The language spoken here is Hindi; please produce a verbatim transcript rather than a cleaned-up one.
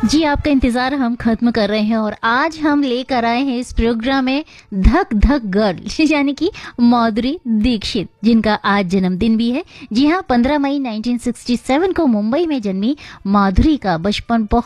जी, आपका इंतज़ार हम ख़त्म कर रहे हैं और आज हम लेकर आए हैं इस प्रोग्राम में धक धक गर्ल यानी कि माधुरी दीक्षित, जिनका आज जन्मदिन भी है। जी हाँ, पंद्रह मई उन्नीस सौ सरसठ को मुंबई में जन्मी माधुरी का बचपन